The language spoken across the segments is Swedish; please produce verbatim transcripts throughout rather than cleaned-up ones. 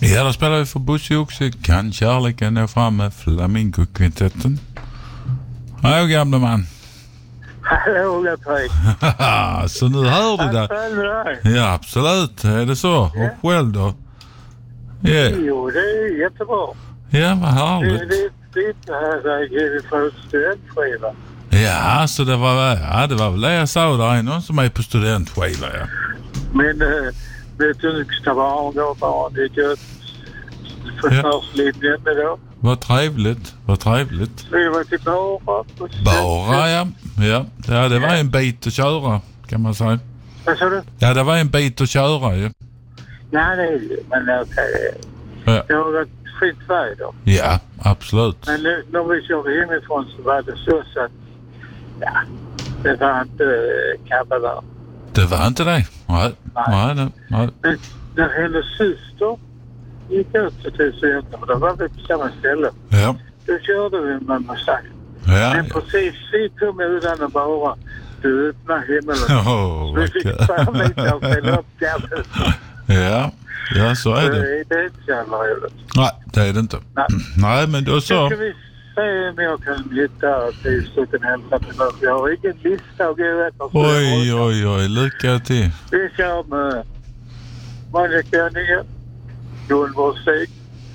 Ja, då spelar vi för Bosse också. Kan kärleken nå fram med Flamingo-kvintetten? Hallå, gamla man. Hallå, Patrik. Så nu hör du det. Ja, absolut. Är det så? Ja. Och själv då? Yeah. Jo, det är jättebra. Ja, vad härligt. Det, det, det här är för studentskiva. Ja, så det var, ja, det var väl det jag sa. Det är någon som är på studentskiva, ja. Men äh, vet du, yngsta barn går bara det gött försvarslinjen med då. Vad trevligt, vad trevligt. Vi var till Bara. Bara, ja. Ja, ja det var en bit att köra, kan man säga. Vad sa du? Ja, det var en bit att köra, ja. Ja, det är ju, men okej. Ja. Det har varit fint väder. Ja, absolut. Men nu, när vi körde hemifrån så var det så, så att, ja, det var inte äh, kabbalar. Det var inte det? Nej. Nej, nej, nej. Men när hennes syster gick ut till studenten, då var vi på samma ställe. Ja. Då körde vi med Mustang. Ja, men ja. precis, vi kom utan att bara du öppnar himmelen. Oh, vi fick fram lite och fälla upp gaffet. Ja, ja, så är det. Det är inte så jävla roligt. Nej, det är det inte. Nej, Nej men då så. Ska vi se om jag kan hitta till slutet hälsa till något. Jag har ingen lista att gå efter. Oj, oj, oj, lycka till. Vi kör med Monica Ningen, Gunvor Stig,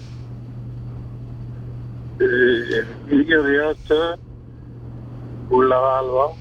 Inger Göte, Ulla Alvar,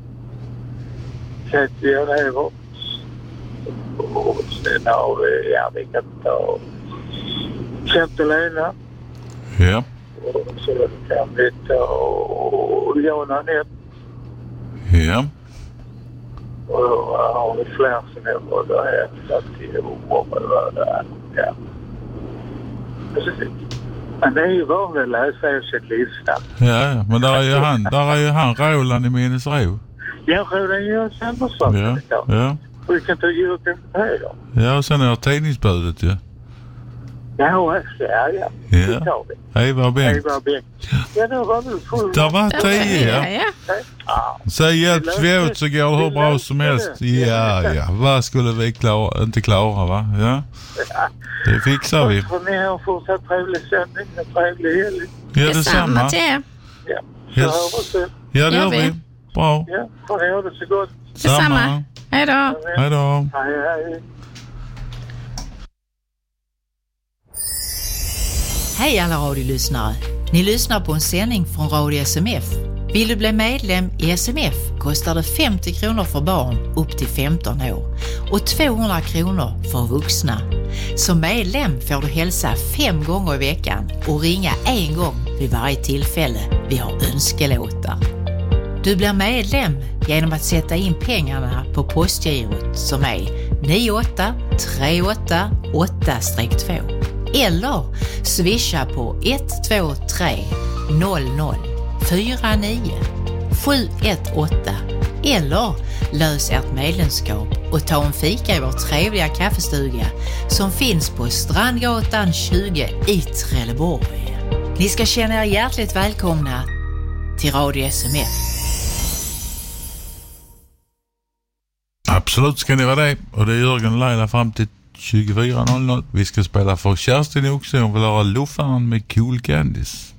Katja Evert, och sen har vi, ja, vi kan ta Kent-Lena. Ja. Och så kan vi ta Jan Anette. Ja. Och då har vi fler som är både här till området. Ja. Precis. Men det är ju vanligt att läsa sin lista. Ja, ja, men där är ju han, där är ju han Roland i Minnesro. Ja, Roland Jöns Andersson. Ja, ja. Och vi kan ta Jörgen Peder. Ja, och sen är det tidningsbudet ju. Ja. Ja, ja, ja. Det tar vi. Hej, vad Bengt. Hej, vad Bengt. Ja, då var du full. Det var tio, ja. Ja. Säg hjälps vi åt så går det hur bra som helst. Ja, ja. Vad skulle vi klara, inte klara, va? Ja. Det fixar vi. Och ni har en fortsatt trevlig sändning, en trevlig helg. Ja, detsamma. Ja, så yes. hör vi. Ja, det gör vi. Bra. Ja, får ni ha det så gott. Detsamma. Hej då. Hej då. Hej, hej. Hej alla radiolyssnare. Ni lyssnar på en sändning från Radio S M F. Vill du bli medlem i S M F kostar det femtio kronor för barn upp till femton år och tvåhundra kronor för vuxna. Som medlem får du hälsa fem gånger i veckan och ringa en gång vid varje tillfälle vi har önskelåtar. Du blir medlem genom att sätta in pengarna på postgirot som är nio åtta tre åtta åtta två eller swisha på ett två tre noll noll fyra nio sju ett åtta eller lös ert medlemskap och ta en fika i vår trevliga kaffestuga som finns på Strandgatan tjugo i Trelleborg. Ni ska känna er hjärtligt välkomna till Radio S M F. Absolut ska ni vara det. Och det är Jörgen och Laila fram till tjugofyra noll noll. Vi ska spela för Kerstin också. Hon vill ha Luffaren med Cool Candies.